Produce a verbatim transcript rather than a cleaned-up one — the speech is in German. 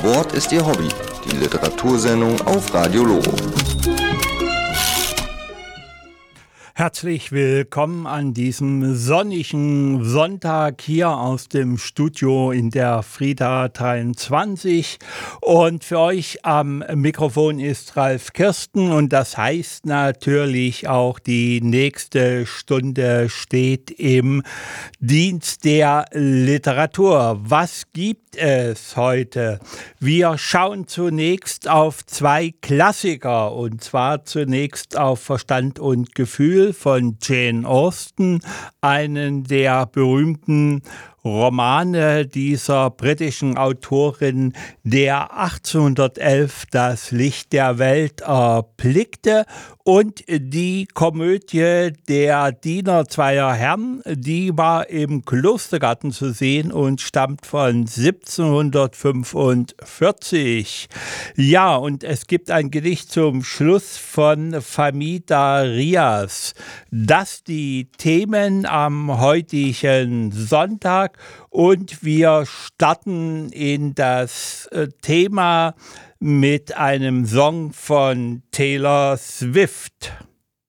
Wort ist Ihr Hobby, die Literatursendung auf Radio Loro. Herzlich willkommen an diesem sonnigen Sonntag hier aus dem Studio in der Frieda dreiundzwanzig. Und für euch am Mikrofon ist Ralf Kirsten und das heißt natürlich auch, die nächste Stunde steht im Dienst der Literatur. Was gibt es heute? Wir schauen zunächst auf zwei Klassiker und zwar zunächst auf Verstand und Gefühl von Jane Austen, einen der berühmten Romane dieser britischen Autorin, der achtzehnhundertelf das Licht der Welt erblickte, und die Komödie Der Diener zweier Herren, die war im Klostergarten zu sehen und stammt von siebzehnhundertfünfundvierzig. Ja, und es gibt ein Gedicht zum Schluss von Famida Rias. Das die Themen am heutigen Sonntag. Und wir starten in das äh, Thema mit einem Song von Taylor Swift.